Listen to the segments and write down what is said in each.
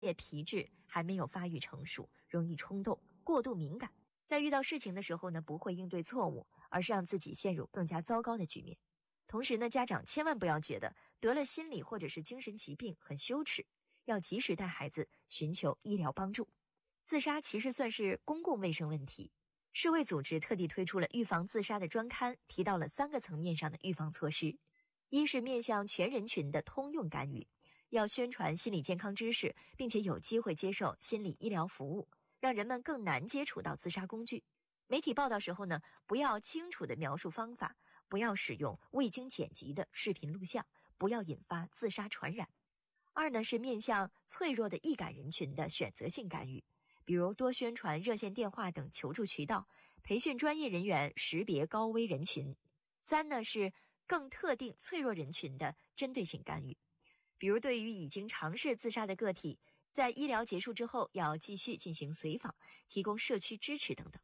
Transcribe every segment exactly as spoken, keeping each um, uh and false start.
皮质还没有发育成熟，容易冲动、过度敏感。在遇到事情的时候呢，不会应对错误，而是让自己陷入更加糟糕的局面。同时呢，家长千万不要觉得得了心理或者是精神疾病很羞耻，要及时带孩子寻求医疗帮助。自杀其实算是公共卫生问题，世卫组织特地推出了预防自杀的专刊，提到了三个层面上的预防措施。一是面向全人群的通用干预，要宣传心理健康知识，并且有机会接受心理医疗服务，让人们更难接触到自杀工具。媒体报道时候呢，不要清楚地描述方法，不要使用未经剪辑的视频录像，不要引发自杀传染。二呢是面向脆弱的易感人群的选择性干预，比如多宣传热线电话等求助渠道，培训专业人员识别高危人群。三呢是更特定脆弱人群的针对性干预，比如对于已经尝试自杀的个体，在医疗结束之后要继续进行随访，提供社区支持等等。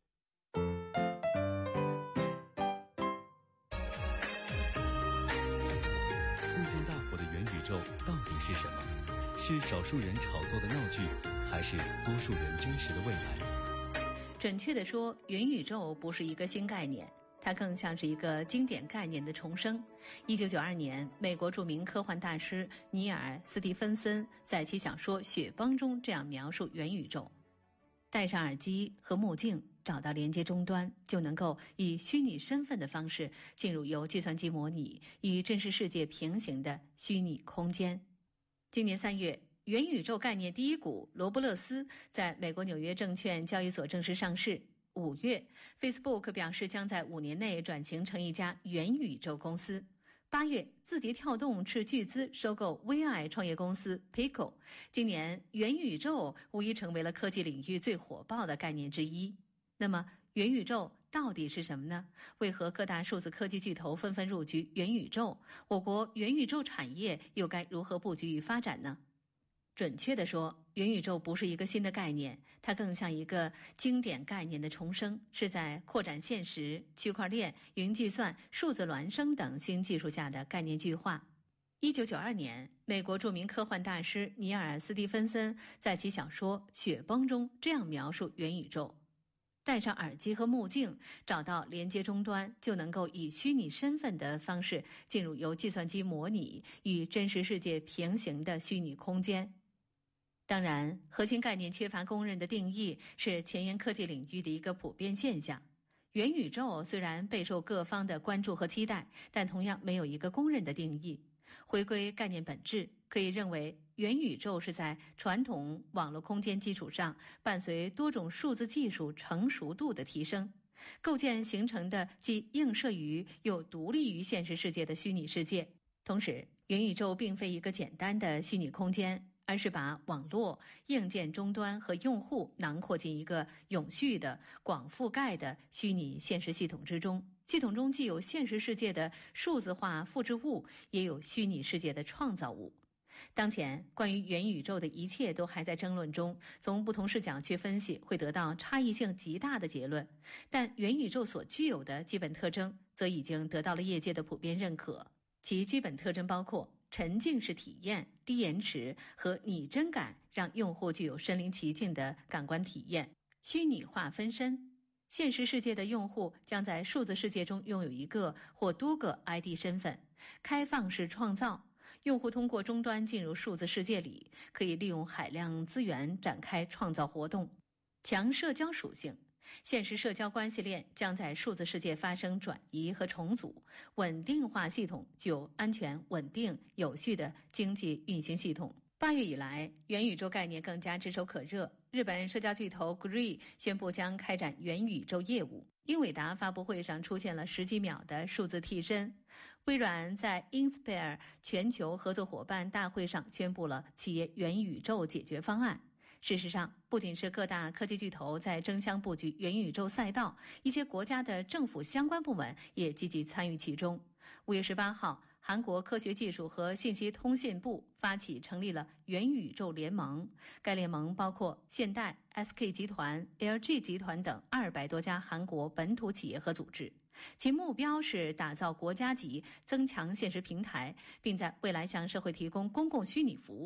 最近大火的元宇宙到底是什么？是少数人炒作的闹剧，还是多数人真实的未来？ 准确地说，元宇宙不是一个新概念，它更像是一个经典概念的重生。一九九二年，美国著名科幻大师尼尔·斯蒂芬森在其小说《雪崩》中这样描述元宇宙：戴上耳机和墨镜，找到连接终端，就能够以虚拟身份的方式进入由计算机模拟与真实世界平行的虚拟空间。今年三月，元宇宙概念第一股罗布勒斯在美国纽约证券交易所正式上市。五月 Facebook 表示将在五年内转型成一家元宇宙公司。八月，字节跳动斥巨资收购 V I 创业公司 Pico。 今年元宇宙无疑成为了科技领域最火爆的概念之一。那么元宇宙到底是什么呢？为何各大数字科技巨头纷纷入局元宇宙？我国元宇宙产业又该如何布局与发展呢？准确地说，元宇宙不是一个新的概念，它更像一个经典概念的重生，是在扩展现实、区块链、云计算、数字孪生等新技术下的概念具化。一九九二年，美国著名科幻大师尼尔·斯蒂芬森在其小说《雪崩》中这样描述元宇宙：戴上耳机和目镜，找到连接终端，就能够以虚拟身份的方式进入由计算机模拟与真实世界平行的虚拟空间。当然，核心概念缺乏公认的定义是前沿科技领域的一个普遍现象。元宇宙虽然备受各方的关注和期待，但同样没有一个公认的定义。回归概念本质，可以认为元宇宙是在传统网络空间基础上，伴随多种数字技术成熟度的提升，构建形成的既映射于又独立于现实世界的虚拟世界。同时，元宇宙并非一个简单的虚拟空间，而是把网络、硬件终端和用户囊括进一个永续的、广覆盖的虚拟现实系统之中。系统中既有现实世界的数字化复制物，也有虚拟世界的创造物。当前，关于元宇宙的一切都还在争论中，从不同视角去分析，会得到差异性极大的结论。但元宇宙所具有的基本特征，则已经得到了业界的普遍认可。其基本特征包括沉浸式体验、低延迟和拟真感，让用户具有身临其境的感官体验；虚拟化分身，现实世界的用户将在数字世界中拥有一个或多个 I D 身份；开放式创造，用户通过终端进入数字世界里，可以利用海量资源展开创造活动；强社交属性，现实社交关系链将在数字世界发生转移和重组；稳定化系统具有安全、稳定、有序的经济运行系统。八月以来，元宇宙概念更加炙手可热。日本社交巨头 Gree 宣布将开展元宇宙业务。英伟达发布会上出现了十几秒的数字替身。微软在 Inspire 全球合作伙伴大会上宣布了企业元宇宙解决方案。事实上，不仅是各大科技巨头在争相布局元宇宙赛道，一些国家的政府相关部门也积极参与其中。五月十八号，韩国科学技术和信息通信部发起成立了元宇宙联盟。该联盟包括现代、S K 集团、L G 集团等二百多家韩国本土企业和组织，其目标是打造国家级增强现实平台，并在未来向社会提供公共虚拟服务。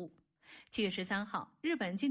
七月十三号，日本经